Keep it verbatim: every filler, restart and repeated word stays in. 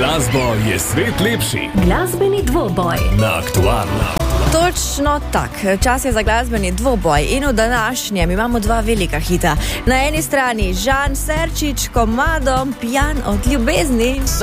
glasbo je svet lepši. Glasbeni dvoboj Na Aktualno. Točno tak, čas je za glasbeni dvoboj in v današnjem imamo dva velika hita. Na eni strani Žan Serčič komadom Pijan od ljubezni.